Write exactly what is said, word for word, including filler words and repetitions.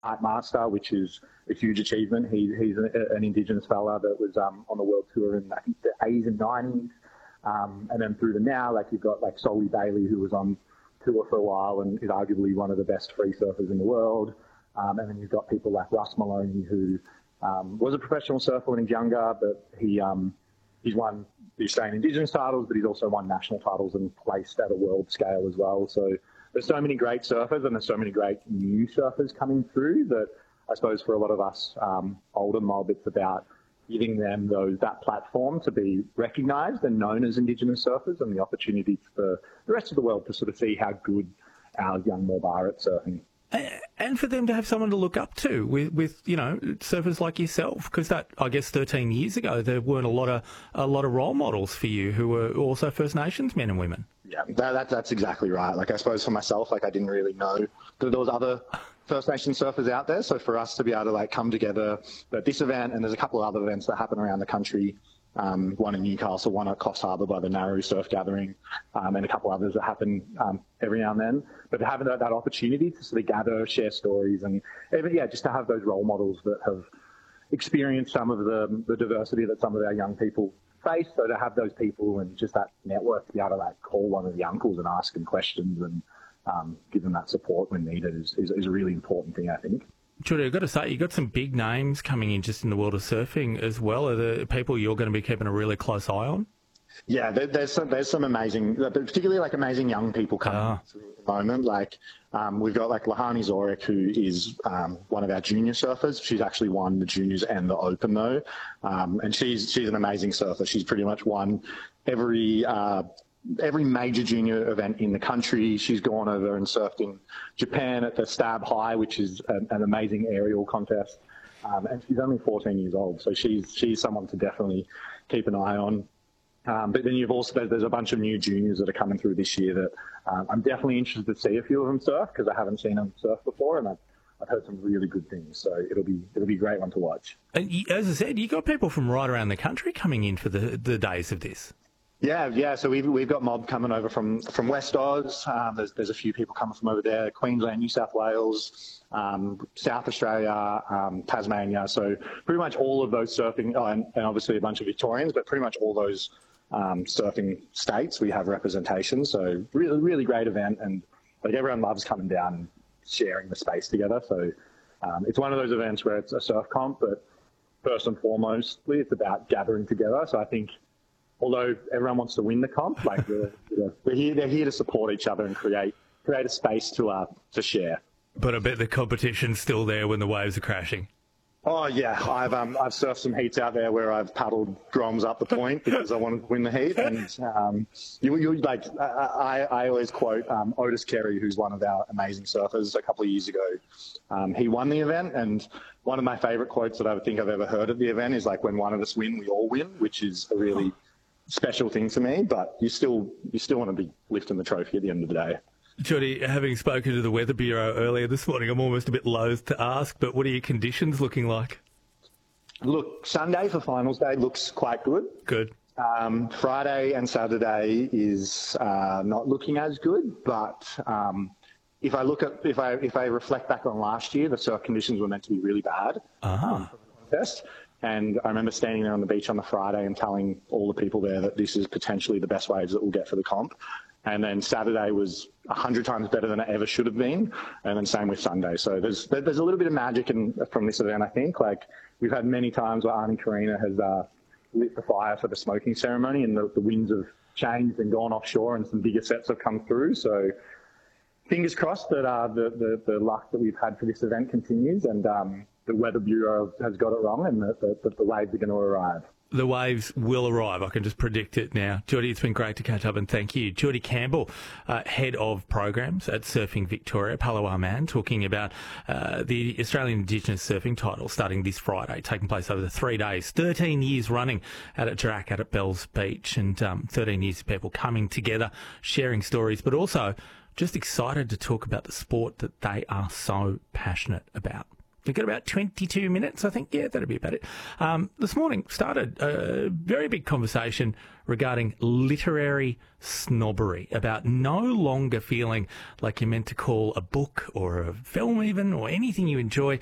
Art Master, which is a huge achievement. He, he's a, an Indigenous fella that was um, on the world tour in, I think, the eighties and nineties. Um, and then through the now, like you've got like Solly Bailey, who was on tour for a while and is arguably one of the best free surfers in the world. Um, and then you've got people like Russ Maloney, who um, was a professional surfer when he's younger, but he um, he's won the Australian Indigenous titles, but he's also won national titles and placed at a world scale as well. So there's so many great surfers and there's so many great new surfers coming through that I suppose for a lot of us um, older mob, it's about giving them those that platform to be recognised and known as Indigenous surfers, and the opportunity for the rest of the world to sort of see how good our young mob are at surfing. And for them to have someone to look up to with, with you know, surfers like yourself, because that, I guess, thirteen years ago, there weren't a lot of a lot of role models for you who were also First Nations men and women. Yeah, that, that, that's exactly right. Like, I suppose for myself, like, I didn't really know that there was other First Nation surfers out there. So for us to be able to, like, come together at this event, and there's a couple of other events that happen around the country, um, one in Newcastle, one at Coffs Harbour by the Nauru Surf Gathering, um, and a couple others that happen um, every now and then. But having that, that opportunity to sort of gather, share stories, and even, yeah, just to have those role models that have experienced some of the, the diversity that some of our young people face. So to have those people and just that network to be able to, like, call one of the uncles and ask them questions and um, give them that support when needed is, is, is a really important thing, I think. Jody, I've got to say, you've got some big names coming in just in the world of surfing as well. Are there people you're going to be keeping a really close eye on? Yeah, there, there's some there's some amazing, particularly like amazing young people coming ah. through at the moment. Like um, we've got like Lahani Zorek, who is um, one of our junior surfers. She's actually won the juniors and the Open though, um, and she's she's an amazing surfer. She's pretty much won every uh, every major junior event in the country. She's gone over and surfed in Japan at the Stab High, which is an, an amazing aerial contest, um, and she's only fourteen years old. So she's she's someone to definitely keep an eye on. Um, but then you've also, there's a bunch of new juniors that are coming through this year that um, I'm definitely interested to see a few of them surf, because I haven't seen them surf before, and I've, I've heard some really good things. So it'll be it'll be a great one to watch. And as I said, you got people from right around the country coming in for the, the days of this. Yeah, yeah. So we've we've got mob coming over from from West Oz. Um, there's there's a few people coming from over there, Queensland, New South Wales, um, South Australia, um, Tasmania. So pretty much all of those surfing, oh, and, and obviously a bunch of Victorians, but pretty much all those um, surfing states we have representation. So really really great event, and like everyone loves coming down and sharing the space together. So um, it's one of those events where it's a surf comp, but first and foremostly it's about gathering together. So I think, although everyone wants to win the comp, like we're, we're here, they're here to support each other and create create a space to uh, to share. But I bet the competition's still there when the waves are crashing. Oh yeah, I've um, I've surfed some heats out there where I've paddled droms up the point because I wanted to win the heat, and um, you you like I I always quote um, Otis Carey, who's one of our amazing surfers. A couple of years ago, um, he won the event, and one of my favourite quotes that I think I've ever heard at the event is like, "When one of us win, we all win," which is a really special thing to me. But you still you still want to be lifting the trophy at the end of the day. Jody, having spoken to the Weather Bureau earlier this morning, I'm almost a bit loath to ask, but what are your conditions looking like? Look, Sunday for finals day looks quite good. Good. Um, Friday and Saturday is uh, not looking as good, but um, if I look at if I if I reflect back on last year, the surf conditions were meant to be really bad uh-huh. um, for the contest. And I remember standing there on the beach on the Friday and telling all the people there that this is potentially the best waves that we'll get for the comp. And then Saturday was a hundred times better than it ever should have been. And then same with Sunday. So there's there's a little bit of magic in, from this event, I think. Like we've had many times where Arnie Karina has uh, lit the fire for the smoking ceremony, and the, the winds have changed and gone offshore, and some bigger sets have come through. So fingers crossed that uh, the, the, the luck that we've had for this event continues, and um, the Weather Bureau has got it wrong, and that the, the, the waves are going to arrive. The waves will arrive. I can just predict it now. Jody, it's been great to catch up, and thank you. Jody Campbell, uh, Head of Programs at Surfing Victoria, Palawa Man, talking about uh, the Australian Indigenous Surfing title starting this Friday, taking place over the three days, thirteen years running out at Jarak, out at Bells Beach, and um, thirteen years of people coming together, sharing stories, but also just excited to talk about the sport that they are so passionate about. We've got about twenty-two minutes, I think. Yeah, that'd be about it. Um, this morning started a very big conversation regarding literary snobbery, about no longer feeling like you're meant to call a book or a film even or anything you enjoy